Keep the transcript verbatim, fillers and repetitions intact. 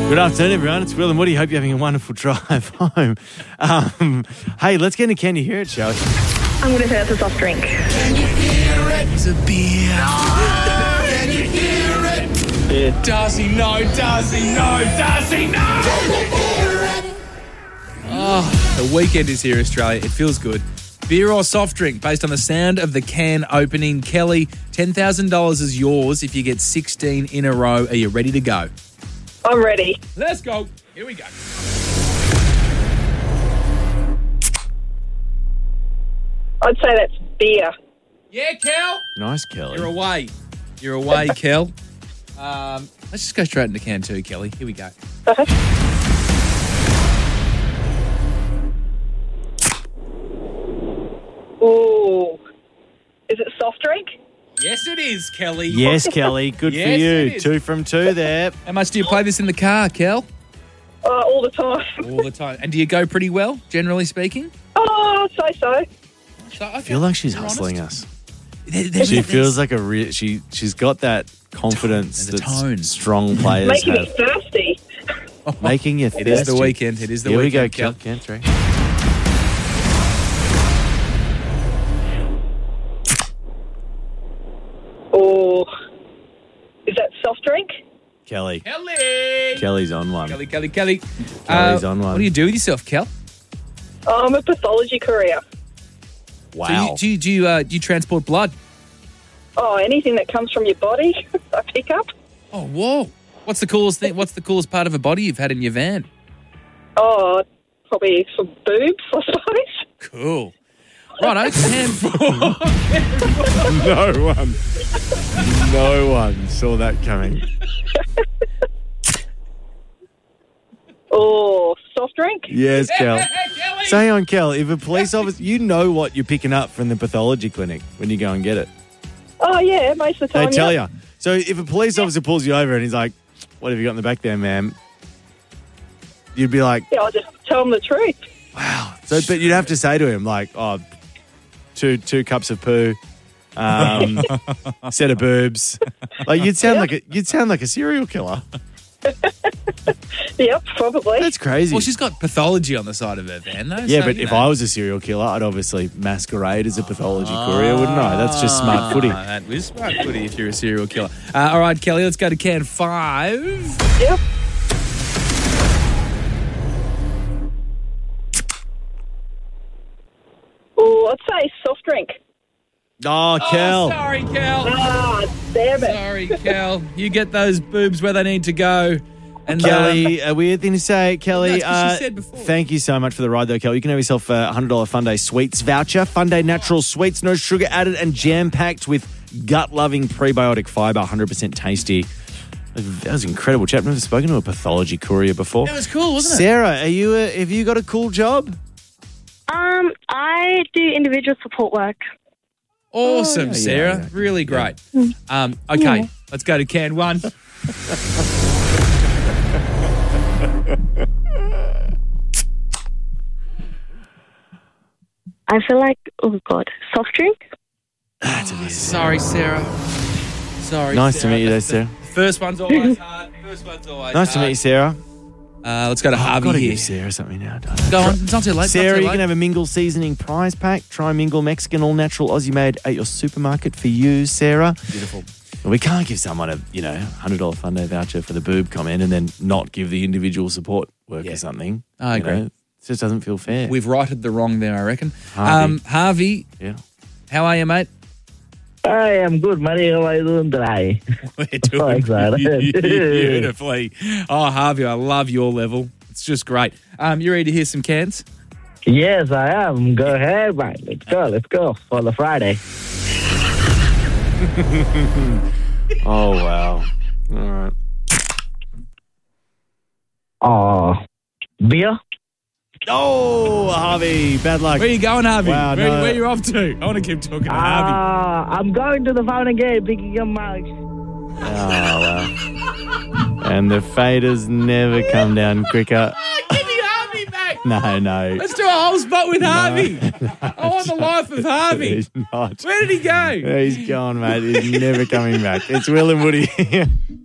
Good afternoon, everyone. It's Will and Woody. Hope you're having a wonderful drive home. Um, hey, let's get into Can You Hear It, shall we? I'm going to say it's a soft drink. Can you hear it? It's a beer. No! Can you hear it? Yeah. Darcy, no, Darcy, no, Darcy, no! Can you hear it? Oh, the weekend is here, Australia. It feels good. Beer or soft drink based on the sound of the can opening. Kelly, ten thousand dollars is yours if you get sixteen in a row. Are you ready to go? I'm ready. Let's go. Here we go. I'd say that's beer. Yeah, Kel. Nice, Kelly. You're away. You're away, Kel. Um, let's just go straight into can two, Kelly. Here we go. Ooh. Is it soft drink? Yes, it is, Kelly. Yes, Kelly. Good Yes, for it you. is. Two from two there. How much do you play this in the car, Kel? Uh, all the time. All the time. And do you go pretty well, generally speaking? Oh, so so. So, okay. I feel like she's You're hustling honest. us. There- there's- She there's- feels like a real. She she's got that confidence There's a that tone. strong players Making me have. thirsty. Making you It is the thirsty. weekend. It is the Here weekend, we go, Kel. Kel. Can three. Oh. Is that soft drink? Kelly. Kelly. Kelly's on one. Kelly, Kelly, Kelly. Kelly's Uh, on one. What do you do with yourself, Kel? Oh, I'm a pathology courier. Wow. So you, do you do you, uh, do you transport blood? Oh, anything that comes from your body, I pick up. Oh, whoa! What's the coolest thing? What's the coolest part of a body you've had in your van? Oh, probably some boobs, I suppose. Cool. Righto, can four. No one. No one saw that coming. Oh, soft drink? Yes, Kel. Kelly. Say on, Kel, if a police officer, you know what you're picking up from the pathology clinic when you go and get it. Oh, yeah, most of the They time. tell yeah. you. So if a police officer pulls you over and he's like, what have you got in the back there, ma'am? You'd be like, Yeah, I'll just tell them the truth. wow. So, but you'd have to say to him, like, oh, two two cups of poo, um, set of boobs. Like you'd sound Yeah. like a you'd sound like a serial killer. Yep, probably. That's crazy. Well, she's got pathology on the side of her van, though. yeah, so, but you if know. I was a serial killer, I'd obviously masquerade as a pathology courier, wouldn't I? That's just smart footy. Ah, that is smart footy if you're a serial killer. Uh, all right, Kelly, let's go to can five. Yep. Oh, I'd say soft drink. Oh, Kel. Oh, sorry, Kel. Ah, damn it. Sorry, Kel. You get those boobs where they need to go. And Kelly, um, a weird thing to say, Kelly. No, it's 'cause she uh, said before. Thank you so much for the ride, though, Kelly. You can have yourself a one hundred dollars Fun Day Sweets voucher. Fun Day Natural Sweets, no sugar added and jam-packed with gut-loving prebiotic fibre, one hundred percent tasty. That was incredible chat. I've never spoken to a pathology courier before. it was cool, wasn't it? Sarah, are you? A, have you got a cool job? Um, I do individual support work. Awesome, Oh, yeah, Sarah. yeah, yeah. Really great. Um, okay, Yeah. let's go to can one. I feel like, oh God, soft drink? Oh, sorry, Sarah. Sorry, Nice to Sarah. meet you there, The- Sarah. the First one's always hard. First one's always Nice to hard. meet you, Sarah. Uh, let's go to I've Harvey got to here. give Sarah something now. Don't I? Go on. It's not too late. it's not Sarah, too you late. can have a Mingle seasoning prize pack. Try Mingle Mexican all natural Aussie made at your supermarket for you, Sarah. Beautiful. Well, we can't give someone a you know one hundred dollars Fun Day voucher for the boob comment and then not give the individual support worker Yeah. something. I You agree. know, it just doesn't feel fair. We've righted the wrong there, I reckon. Harvey. Um, Harvey, yeah. how are you, mate? I am good, Matty. How are you doing today? We're doing excited. beautifully. Oh, Harvey, I love your level. It's just great. Um, you ready to hear some cans? Yes, I am. Go ahead, mate. Let's go. Let's go for the Friday. Oh wow. All right. Oh, beer? Oh, Harvey, bad luck. Where you going, Harvey? Wow, where, no. where you off to? I want to keep talking to Harvey. Ah, I'm going to the phone again, picking up my... Oh wow. And the faders never come down quicker. Give me Harvey back. No, no. Let's do a whole spot with Harvey. I want the life of Harvey. He's not. Where did he go? He's gone, mate. He's never coming back. It's Will and Woody.